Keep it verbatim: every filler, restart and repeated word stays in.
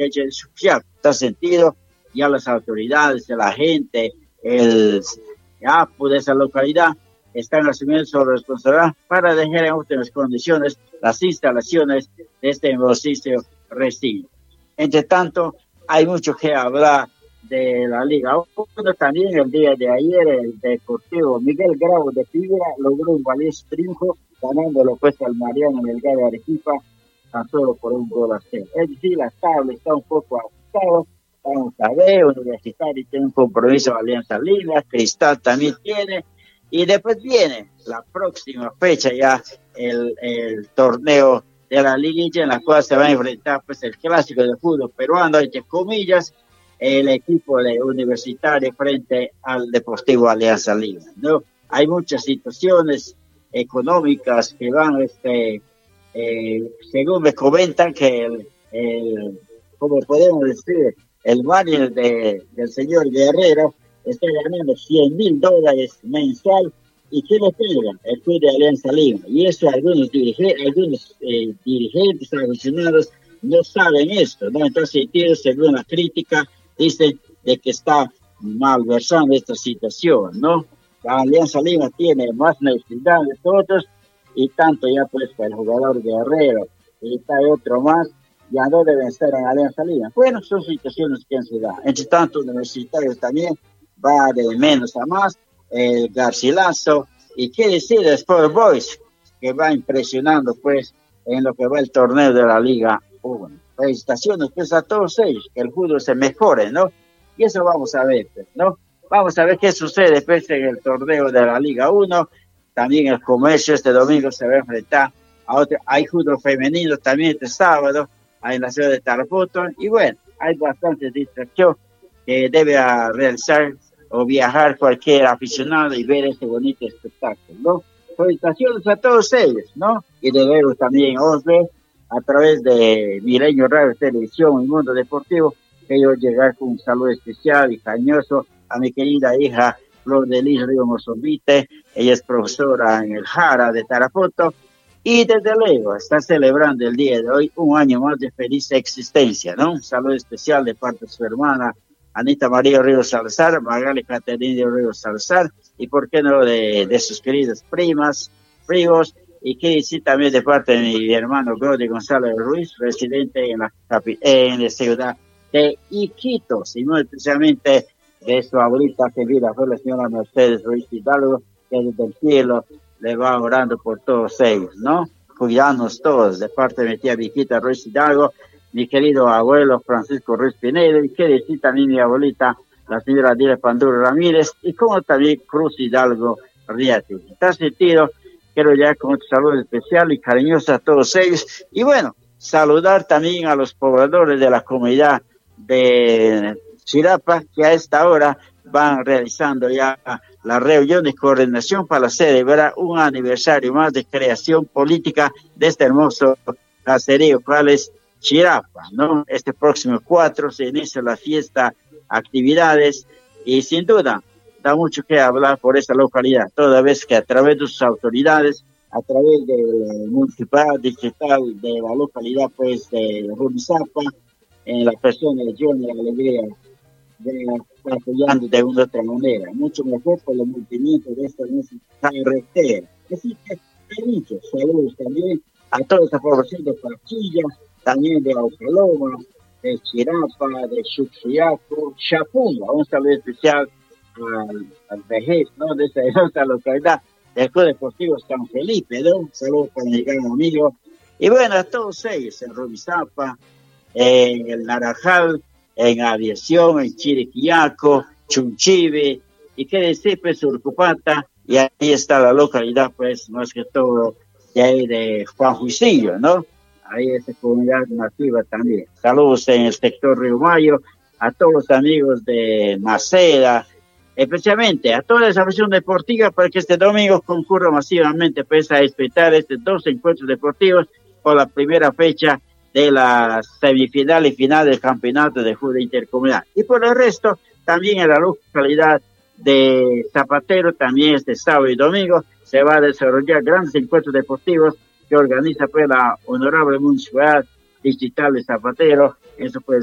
que es el social. En este sentido, ya las autoridades, la gente, el A P U de esa localidad están asumiendo su responsabilidad para dejar en óptimas condiciones las instalaciones de este nuevo sitio recinto. Entre tanto, hay mucho que hablar de la Liga uno. También el día de ayer el Deportivo Miguel Grau de Fibra logró un valioso triunfo ganándolo pues al Mariano Melgar de Arequipa tan solo por un gol a cero. Es decir, la tabla está un poco ajustada. Vamos a ver, Universitario tiene un compromiso de Alianza Lima, Cristal también tiene, y después viene la próxima fecha ya el, el torneo de la liguilla en la cual se va a enfrentar pues el clásico de fútbol peruano, entre comillas, el equipo de Universitario frente al Deportivo Alianza Lima, ¿no? Hay muchas situaciones económicas que van, este, eh, según me comentan que el, el como podemos decir, el manager de, del señor Guerrero está ganando cien mil dólares mensual. ¿Y qué le pega? El club de Alianza Lima. Y eso algunos, dirige, algunos eh, dirigentes, aficionados, no saben esto, ¿no? Entonces, según la crítica, dicen de que está malversando esta situación, ¿no? La Alianza Lima tiene más necesidad de todos, y tanto ya pues el jugador Guerrero, y está otro más, ya no deben estar en Alianza Lima. Bueno, son situaciones que se dan. Entre tanto, Universitarios también va de menos a más, el Garcilaso, y qué decir de Sport Boys, que va impresionando pues en lo que va el torneo de la Liga uno. Felicitaciones pues a todos ellos, que el fútbol se mejore, ¿no? Y eso vamos a ver, ¿no? Vamos a ver qué sucede pues en el torneo de la Liga uno. También el Comercio este domingo se va a enfrentar a otro. Hay fútbol femenino también este sábado en la ciudad de Tarapoto, y bueno, hay bastante distracción que debe realizar o viajar cualquier aficionado y ver este bonito espectáculo, ¿no? Felicitaciones a todos ellos, ¿no? Y de luego también Osbe, a través de Milenio Radio Televisión y Mundo Deportivo, quiero llegar con un saludo especial y cariñoso a mi querida hija Flor de Lis Río Mozombite. Ella es profesora en el Jara de Tarapoto, y desde luego está celebrando el día de hoy un año más de feliz existencia, ¿no? Un saludo especial de parte de su hermana Anita María Ríos Salazar, Magali Caterina Ríos Salazar, y por qué no de, de sus queridas primas, primos, y que decir también de parte de mi hermano Brody González Ruiz, residente en la, en la ciudad de Iquitos, y muy especialmente de su abuelita querida, fue la señora Mercedes Ruiz Hidalgo, que desde el cielo le va orando por todos ellos, ¿no? Cuidarnos todos, de parte de mi tía Viquita Ruiz Hidalgo, mi querido abuelo Francisco Ruiz Pinedo, y que decir también mi abuelita, la señora Dile Panduro Ramírez, y como también Cruz Hidalgo Riati. En tal sentido, quiero ya con otro saludo especial y cariñoso a todos ellos, y bueno, saludar también a los pobladores de la comunidad de Chirapa, que a esta hora van realizando ya la reunión de coordinación para celebrar un aniversario más de creación política de este hermoso caserío, cual es Chirapa, ¿no? Este próximo cuatro se inicia la fiesta, actividades, y sin duda da mucho que hablar por esta localidad, toda vez que a través de sus autoridades, a través del municipal digital de la localidad pues de Rumisapa, en la persona de Johnny Alegría, de apoyando de una u otra manera, mucho mejor por los movimientos de esta carretera. Así que hay muchos saludos también a toda esa población de Pachilla, también de Aucaloma, de Chirapa, de Chuchiaco, Chapumba. Un saludo especial al, al vejez, ¿no? De esta, de esta localidad del Club Deportivo San Felipe, ¿no? Un saludo para mi gran amigo. Y bueno, a todos ellos, en Rumisapa, en el Naranjal, en Aviación, en Chiriquiaco, Chunchive, y qué decir, pues, Urcupata, y ahí está la localidad, pues, más que todo, de ahí de Juan Juicillo, ¿no? Ahí es comunidad nativa también. Saludos en el sector Río Mayo, a todos los amigos de Maceda, especialmente a toda esa afición deportiva, para que este domingo concurra masivamente, pues, a respetar estos dos encuentros deportivos por la primera fecha de la semifinal y final del campeonato de fútbol intercomunal. Y por el resto, también en la localidad de Zapatero, también este sábado y domingo, se va a desarrollar grandes encuentros deportivos que organiza pues la Honorable Municipalidad Digital de Zapatero. Eso pues